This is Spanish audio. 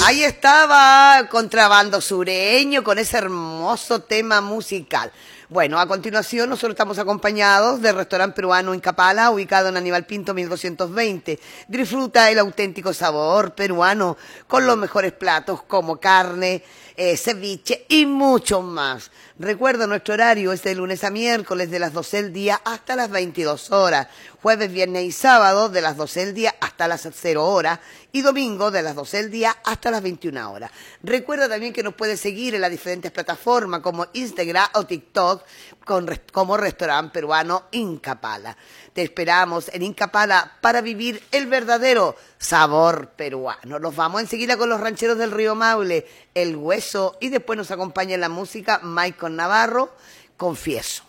Ahí estaba Contrabando Sureño con ese hermoso tema musical. Bueno, a continuación nosotros estamos acompañados del restaurante peruano Incapala, ubicado en Aníbal Pinto 1220. Disfruta el auténtico sabor peruano con los mejores platos como carne, ceviche y mucho más. Recuerda, nuestro horario es de lunes a miércoles de las 12 del día hasta las 22 horas. Jueves, viernes y sábado de las 12 del día hasta las 0 horas. Y domingo de las 12 del día hasta las 21 horas. Recuerda también que nos puedes seguir en las diferentes plataformas como Instagram o TikTok como Restaurante Peruano Incapala. Te esperamos en Incapala para vivir el verdadero sabor peruano. Nos vamos enseguida con los rancheros del Río Maule, El Hueso, y después nos acompaña en la música Michael Navarro, Confieso.